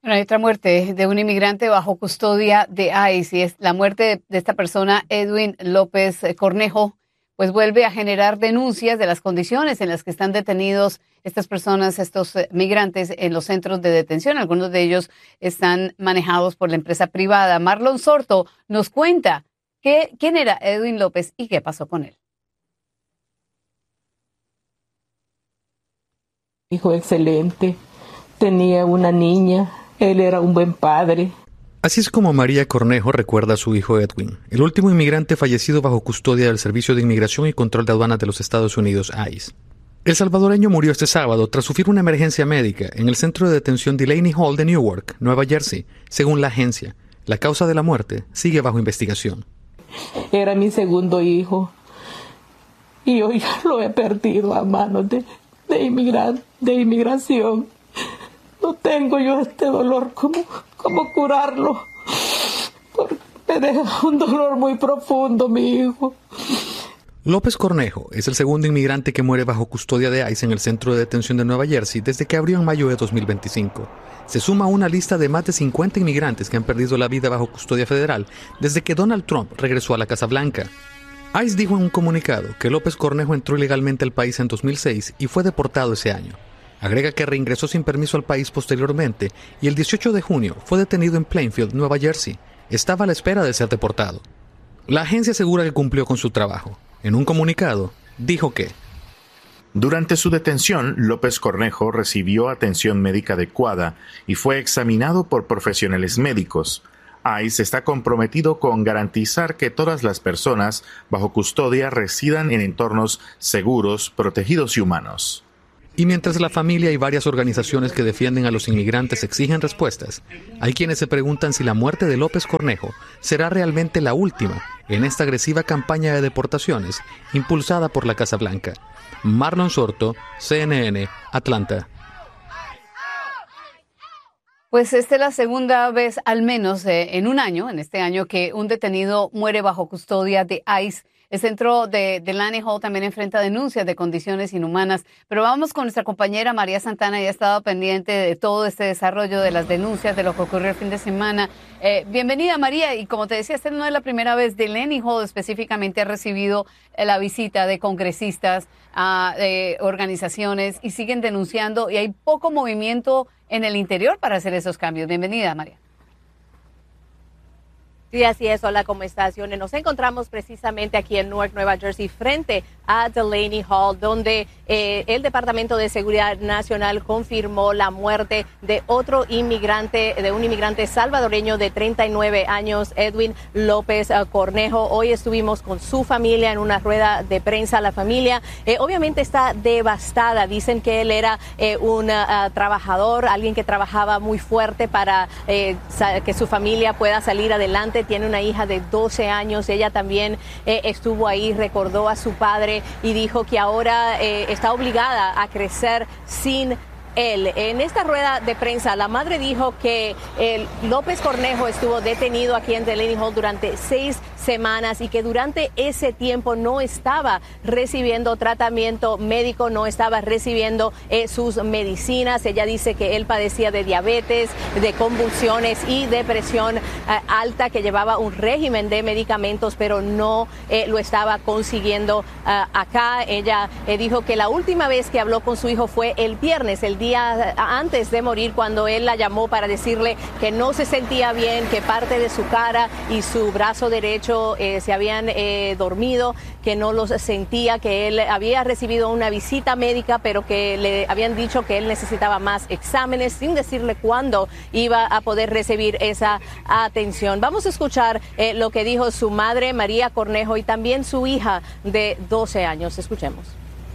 Bueno, hay otra muerte de un inmigrante bajo custodia de ICE y es la muerte de esta persona, Edwin López Cornejo, pues vuelve a generar denuncias de las condiciones en las que están detenidos estas personas, estos migrantes en los centros de detención. Algunos de ellos están manejados por la empresa privada. Marlon Sorto nos cuenta quién era Edwin López y qué pasó con él. Hijo excelente, tenía una niña. Él era un buen padre. Así es como María Cornejo recuerda a su hijo Edwin, el último inmigrante fallecido bajo custodia del Servicio de Inmigración y Control de Aduanas de los Estados Unidos, ICE. El salvadoreño murió este sábado tras sufrir una emergencia médica en el centro de detención Delaney Hall de Newark, Nueva Jersey, según la agencia. La causa de la muerte sigue bajo investigación. Era mi segundo hijo y hoy lo he perdido a manos de inmigración. No tengo yo este dolor, ¿cómo curarlo? Porque me deja un dolor muy profundo, mi hijo. López Cornejo es el segundo inmigrante que muere bajo custodia de ICE en el centro de detención de Nueva Jersey desde que abrió en mayo de 2025. Se suma a una lista de más de 50 inmigrantes que han perdido la vida bajo custodia federal desde que Donald Trump regresó a la Casa Blanca. ICE dijo en un comunicado que López Cornejo entró ilegalmente al país en 2006 y fue deportado ese año. Agrega que reingresó sin permiso al país posteriormente y el 18 de junio fue detenido en Plainfield, Nueva Jersey. Estaba a la espera de ser deportado. La agencia asegura que cumplió con su trabajo. En un comunicado, dijo que durante su detención, López Cornejo recibió atención médica adecuada y fue examinado por profesionales médicos. ICE está comprometido con garantizar que todas las personas bajo custodia residan en entornos seguros, protegidos y humanos. Y mientras la familia y varias organizaciones que defienden a los inmigrantes exigen respuestas, hay quienes se preguntan si la muerte de López Cornejo será realmente la última en esta agresiva campaña de deportaciones impulsada por la Casa Blanca. Marlon Sorto, CNN, Atlanta. Pues esta es la segunda vez, al menos en un año, en este año, que un detenido muere bajo custodia de ICE. El centro de Delaney Hall también enfrenta denuncias de condiciones inhumanas. Pero vamos con nuestra compañera María Santana, ya ha estado pendiente de todo este desarrollo de las denuncias, de lo que ocurrió el fin de semana. Bienvenida, María. Y como te decía, esta no es la primera vez. Delaney Hall específicamente ha recibido la visita de congresistas, de organizaciones, y siguen denunciando. Y hay poco movimiento en el interior para hacer esos cambios. Bienvenida, María. Sí, así es. Hola, ¿cómo estás, Yone? Nos encontramos precisamente aquí en Newark, Nueva Jersey, frente a Delaney Hall, donde el Departamento de Seguridad Nacional confirmó la muerte de otro inmigrante, de un inmigrante salvadoreño de 39 años, Edwin López Cornejo. Hoy estuvimos con su familia en una rueda de prensa. La familia obviamente está devastada. Dicen que él era un trabajador, alguien que trabajaba muy fuerte para que su familia pueda salir adelante. Tiene una hija de 12 años. Ella también estuvo ahí, recordó a su padre y dijo que ahora está obligada a crecer sin él. En esta rueda de prensa, la madre dijo que López Cornejo estuvo detenido aquí en Delaney Hall durante 6 semanas y que durante ese tiempo no estaba recibiendo tratamiento médico, no estaba recibiendo sus medicinas. Ella dice que él padecía de diabetes, de convulsiones y de presión alta, que llevaba un régimen de medicamentos, pero no lo estaba consiguiendo acá. Ella dijo que la última vez que habló con su hijo fue el viernes, el día antes de morir, cuando él la llamó para decirle que no se sentía bien, que parte de su cara y su brazo derecho se habían dormido, que no los sentía, que él había recibido una visita médica, pero que le habían dicho que él necesitaba más exámenes, sin decirle cuándo iba a poder recibir esa atención. Vamos a escuchar lo que dijo su madre, María Cornejo, y también su hija de 12 años. Escuchemos.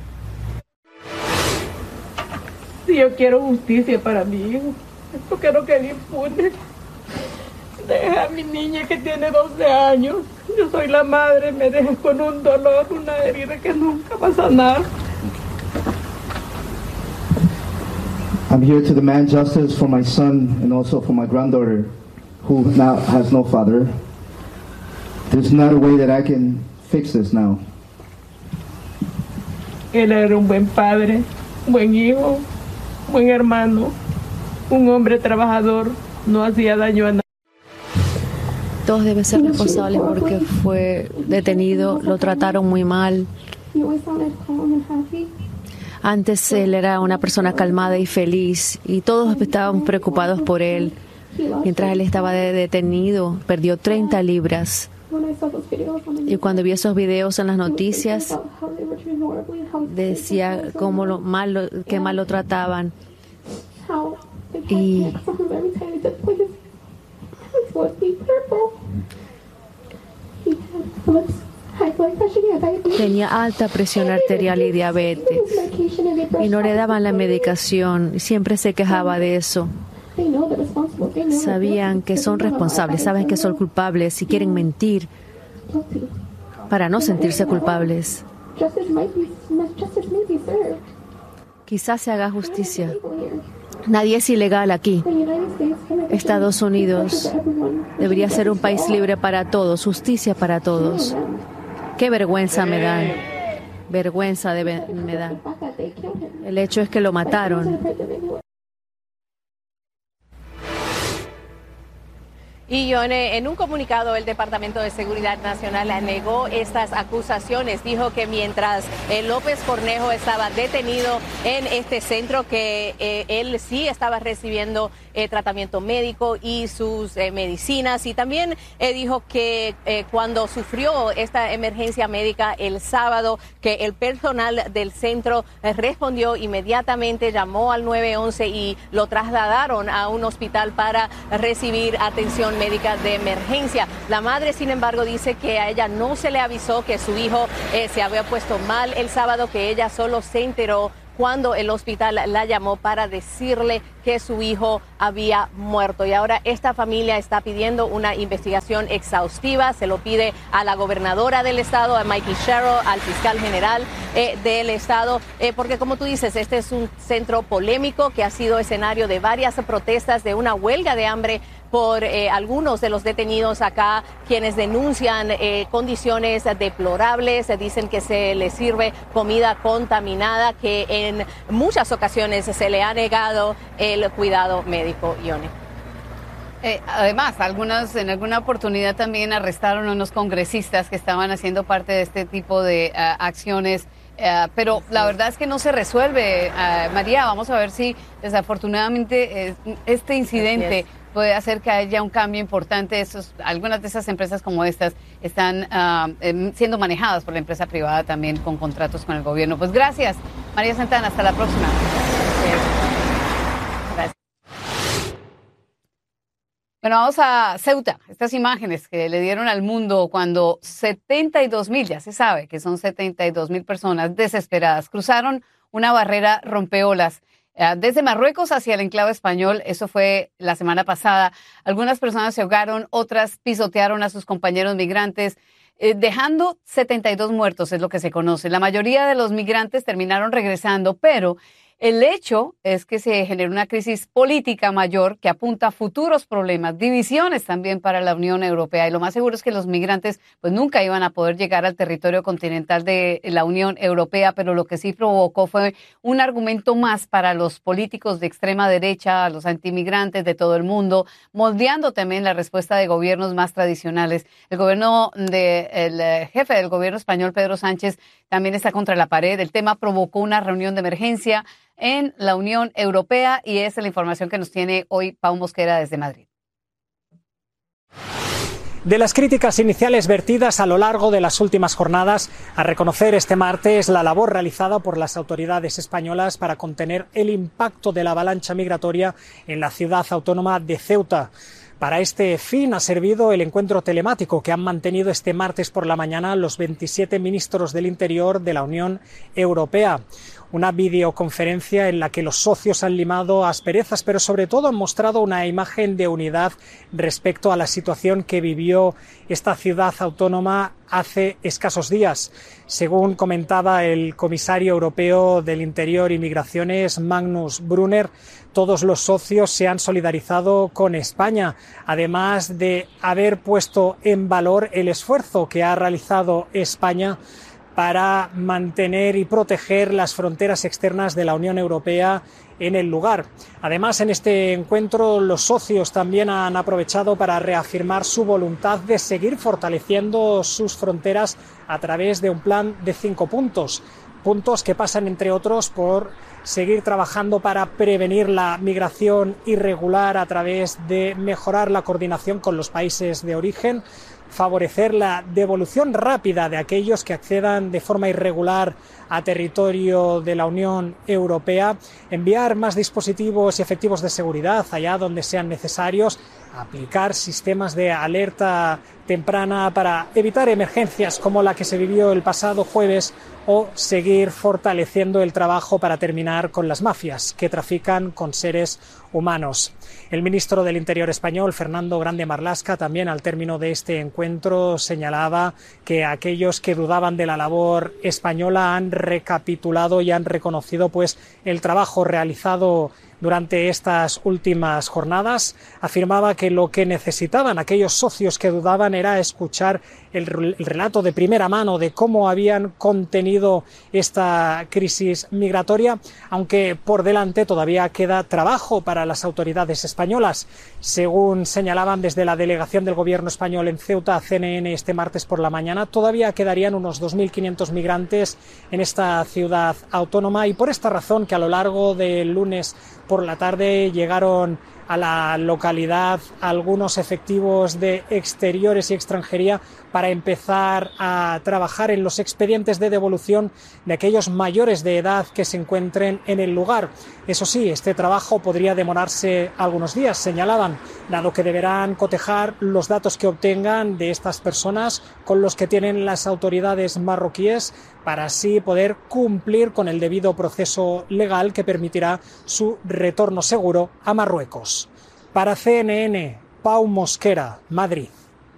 Si yo quiero justicia para mi hijo, yo quiero que él impune. Deja a mi niña que tiene 12 años. Yo soy la madre, me deja con un dolor, una herida que nunca va a sanar. I'm here to demand justice for my son and also for my granddaughter, who now has no father. There's not a way that I can fix this now. Él era un buen padre, buen hijo, buen hermano. un hombre trabajador, no hacía daño a nadie. Todos deben ser responsables porque fue detenido, lo trataron muy mal. Antes él era una persona calmada y feliz y todos estaban preocupados por él. Mientras él estaba detenido, perdió 30 libras. Y cuando vi esos videos en las noticias, decía qué mal lo trataban. Y tenía alta presión arterial y diabetes. Y no le daban la medicación. Y siempre se quejaba de eso. Sabían que son responsables, saben que son culpables y quieren mentir para no sentirse culpables. Quizás se haga justicia. Nadie es ilegal aquí. Estados Unidos debería ser un país libre para todos, justicia para todos. Qué vergüenza me dan. Vergüenza me da. El hecho es que lo mataron. Y Yone, en un comunicado el Departamento de Seguridad Nacional negó estas acusaciones. Dijo que mientras López Cornejo estaba detenido en este centro, que él sí estaba recibiendo tratamiento médico y sus medicinas. Y también dijo que cuando sufrió esta emergencia médica el sábado, que el personal del centro respondió inmediatamente, llamó al 911 y lo trasladaron a un hospital para recibir atención médica de emergencia. La madre, sin embargo, dice que a ella no se le avisó que su hijo se había puesto mal el sábado, que ella solo se enteró cuando el hospital la llamó para decirle que su hijo había muerto. Y ahora esta familia está pidiendo una investigación exhaustiva. Se lo pide a la gobernadora del estado, a Mikey Sherrill, al fiscal general del estado, porque como tú dices, este es un centro polémico que ha sido escenario de varias protestas, de una huelga de hambre por algunos de los detenidos acá, quienes denuncian condiciones deplorables, dicen que se les sirve comida contaminada, que en muchas ocasiones se le ha negado el cuidado médico. Ione. Además, en alguna oportunidad también arrestaron a unos congresistas que estaban haciendo parte de este tipo de acciones. Pero la verdad es que no se resuelve, María. Vamos a ver si desafortunadamente este incidente puede hacer que haya un cambio importante. Algunas de esas empresas como estas están siendo manejadas por la empresa privada también con contratos con el gobierno. Pues gracias, María Santana. Hasta la próxima. Gracias. Bueno, vamos a Ceuta. Estas imágenes que le dieron al mundo cuando 72,000, ya se sabe que son 72,000 personas desesperadas, cruzaron una barrera rompeolas desde Marruecos hacia el enclave español. Eso fue la semana pasada. Algunas personas se ahogaron, otras pisotearon a sus compañeros migrantes, dejando 72 muertos, es lo que se conoce. La mayoría de los migrantes terminaron regresando, pero el hecho es que se generó una crisis política mayor que apunta a futuros problemas, divisiones también para la Unión Europea. Y lo más seguro es que los migrantes pues nunca iban a poder llegar al territorio continental de la Unión Europea, pero lo que sí provocó fue un argumento más para los políticos de extrema derecha, los antimigrantes de todo el mundo, moldeando también la respuesta de gobiernos más tradicionales. El jefe del gobierno español, Pedro Sánchez, también está contra la pared. El tema provocó una reunión de emergencia en la Unión Europea y esa es la información que nos tiene hoy Pau Mosquera desde Madrid. De las críticas iniciales vertidas a lo largo de las últimas jornadas, a reconocer este martes la labor realizada por las autoridades españolas para contener el impacto de la avalancha migratoria en la ciudad autónoma de Ceuta. Para este fin ha servido el encuentro telemático que han mantenido este martes por la mañana los 27 ministros del Interior de la Unión Europea. Una videoconferencia en la que los socios han limado asperezas, pero sobre todo han mostrado una imagen de unidad respecto a la situación que vivió esta ciudad autónoma hace escasos días. Según comentaba el comisario europeo del Interior y Migraciones, Magnus Brunner, todos los socios se han solidarizado con España, además de haber puesto en valor el esfuerzo que ha realizado España para mantener y proteger las fronteras externas de la Unión Europea en el lugar. Además, en este encuentro los socios también han aprovechado para reafirmar su voluntad de seguir fortaleciendo sus fronteras a través de un plan de 5 puntos. Puntos que pasan, entre otros, por seguir trabajando para prevenir la migración irregular a través de mejorar la coordinación con los países de origen, favorecer la devolución rápida de aquellos que accedan de forma irregular a territorio de la Unión Europea, enviar más dispositivos y efectivos de seguridad allá donde sean necesarios, aplicar sistemas de alerta temprana para evitar emergencias como la que se vivió el pasado jueves, o seguir fortaleciendo el trabajo para terminar con las mafias que trafican con seres humanos. El ministro del Interior español, Fernando Grande Marlaska, también al término de este encuentro señalaba que aquellos que dudaban de la labor española han recapitulado y han reconocido pues el trabajo realizado durante estas últimas jornadas. Afirmaba que lo que necesitaban aquellos socios que dudaban era escuchar el relato de primera mano de cómo habían contenido esta crisis migratoria, aunque por delante todavía queda trabajo para las autoridades españolas. Según señalaban desde la delegación del gobierno español en Ceuta a CNN este martes por la mañana, todavía quedarían unos 2.500 migrantes en esta ciudad autónoma, y por esta razón que a lo largo del lunes por la tarde llegaron a la localidad algunos efectivos de exteriores y extranjería para empezar a trabajar en los expedientes de devolución de aquellos mayores de edad que se encuentren en el lugar. Eso sí, este trabajo podría demorarse algunos días, señalaban, dado que deberán cotejar los datos que obtengan de estas personas con los que tienen las autoridades marroquíes para así poder cumplir con el debido proceso legal que permitirá su retorno seguro a Marruecos. Para CNN, Pau Mosquera, Madrid.